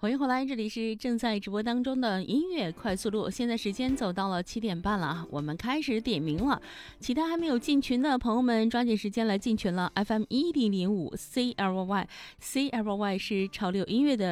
欢迎回来，这里是正在直播当中的音乐快速路。现在时间走到了7点半了啊，我们开始点名了。其他还没有进群的朋友们，抓紧时间来进群了。FM 1005 CLY 是潮流音乐的